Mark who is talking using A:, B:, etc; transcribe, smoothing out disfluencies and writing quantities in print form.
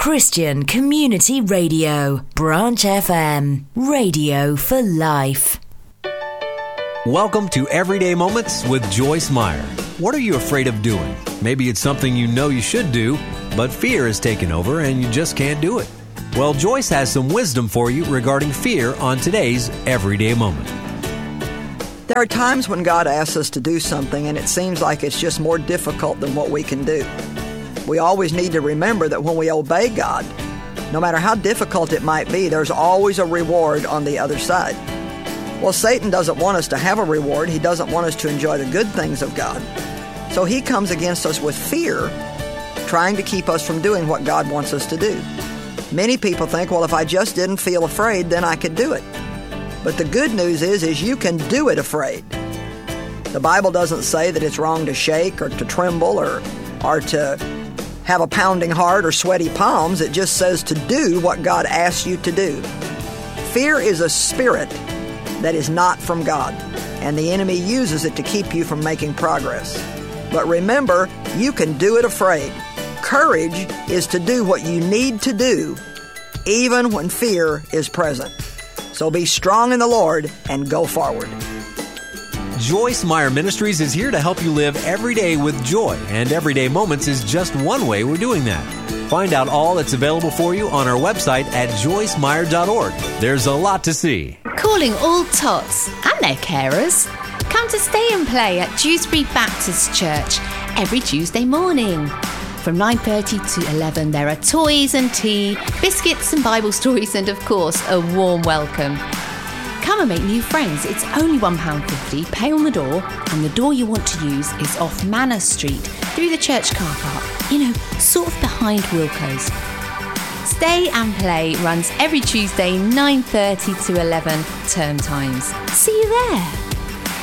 A: Christian Community Radio, Branch FM, radio for life.
B: Welcome to Everyday Moments with Joyce Meyer. What are you afraid of doing? Maybe it's something you know you should do, but fear has taken over and you just can't do it. Well, Joyce has some wisdom for you regarding fear on today's Everyday Moment.
C: There are times when God asks us to do something and it seems like it's just more difficult than what we can do. We always need to remember that when we obey God, no matter how difficult it might be, there's always a reward on the other side. Well, Satan doesn't want us to have a reward. He doesn't want us to enjoy the good things of God. So he comes against us with fear, trying to keep us from doing what God wants us to do. Many people think, well, if I just didn't feel afraid, then I could do it. But the good news is you can do it afraid. The Bible doesn't say that it's wrong to shake or to tremble or to have a pounding heart or sweaty palms. It just says to do what God asks you to do. Fear is a spirit that is not from God, and the enemy uses it to keep you from making progress. But remember, you can do it afraid. Courage is to do what you need to do, even when fear is present. So be strong in the Lord and go forward.
B: Joyce Meyer Ministries is here to help you live every day with joy, and Everyday Moments is just one way we're doing that. Find out all that's available for you on our website at joycemeyer.org. There's a lot to see.
D: Calling all tots and their carers. Come to Stay and Play at Dewsbury Baptist Church every Tuesday morning. From 9:30 to 11, there are toys and tea, biscuits and Bible stories, and of course, a warm welcome. Come and make new friends. It's only £1.50, pay on the door, and the door you want to use is off Manor Street, through the church car park, sort of behind Wilco's. Stay and Play runs every Tuesday, 9:30 to 11, term times. See you there.